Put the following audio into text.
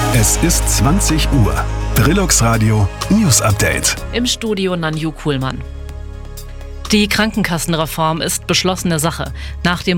Es ist 20 Uhr. Drilux Radio News Update. Im Studio Nanju Kuhlmann. Die Krankenkassenreform ist beschlossene Sache. Nach dem